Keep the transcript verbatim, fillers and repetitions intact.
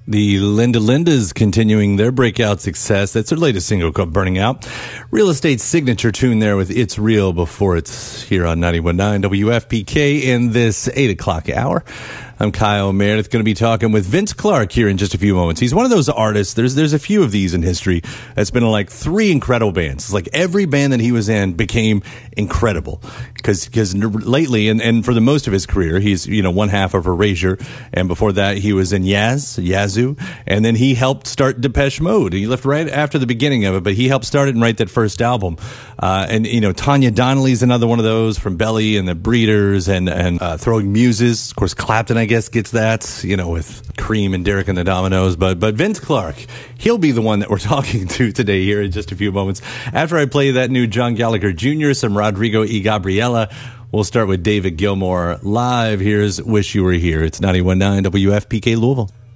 The Linda Lindas continuing their breakout success. That's their latest single called Burning Out. Real Estate's signature tune there with It's Real before it's here on ninety-one point nine W F P K in this eight o'clock hour. I'm Kyle Meredith, going to be talking with Vince Clarke here in just a few moments. He's one of those artists, there's there's a few of these in history, that's been in like three incredible bands. It's like every band that he was in became incredible. Because because lately, and, and for the most of his career, he's, you know, one half of Erasure, and before that he was in Yaz, Yazoo, and then he helped start Depeche Mode. He left right after the beginning of it, but he helped start it and write that first album. Uh, and, you know, Tanya Donnelly's another one of those from Belly and the Breeders and, and uh, Throwing Muses. Of course, Clapton, I guess, gets that, you know, with Cream and Derek and the Dominoes. But but Vince Clarke, he'll be the one that we're talking to today here in just a few moments. After I play that new John Gallagher Junior, some Rodrigo y Gabriela, we'll start with David Gilmour live. Here's Wish You Were Here. It's ninety-one point nine W F P K Louisville.